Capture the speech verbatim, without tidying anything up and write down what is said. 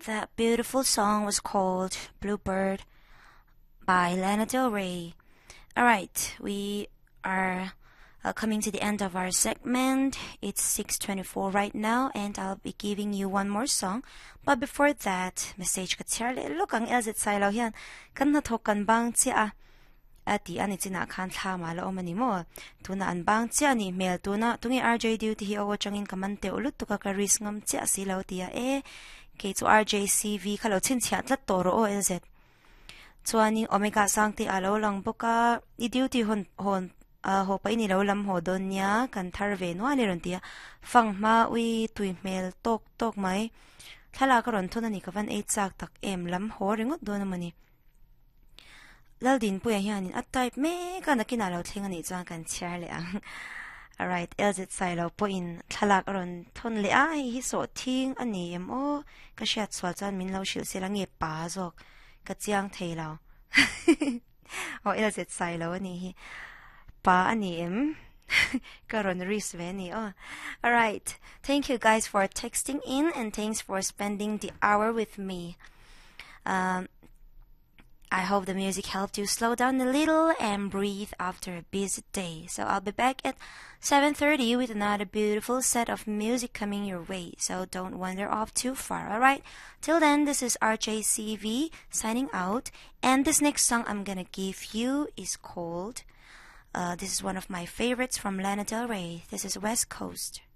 That beautiful song was called Bluebird by Lana Del Rey. Alright, we are uh, coming to the end of our segment. It's six twenty-four right now, and I'll be giving you one more song. But before that, message ka Charlie. Look, ang elzit saylaw yan. Kan nathokan bang siya? Ati ani tina kan thama la omani mo. Tuna an bang siya ni mail tuna tungi R J duty hi awo changin kamante ulut to ka karis ngam siya silaw tiya eh. Kay to R J C V kalaw chin siya tlat toro o elzit. Chuani omega sangti alo lang boka I duty hon hon uh, ho pa inilaw lam ho don niya kan tarve no ani ron tiya fang ma wi tui mail tok tok mai thala ka ron thuna ni ka van eight sak tak em lam ho ringot do namani lal din pu ya hianin at type me ka na kinalaw thlinga ni chuan kan share le ang. Alright, elzit saylaw po in thalak ron thon le ai hi so thing ani em o ka shat swal chan min law shil silang e pa zok ka chiang theilaw. O elzit saylaw ani hi pa ani em karon ris veni. Oh, alright, thank you guys for texting in and thanks for spending the hour with me. um I hope the music helped you slow down a little and breathe after a busy day. So I'll be back at seven thirty with another beautiful set of music coming your way. So don't wander off too far, alright? Till then, this is R J C V signing out. And this next song I'm gonna give you is called, uh, this is one of my favorites from Lana Del Rey. This is West Coast.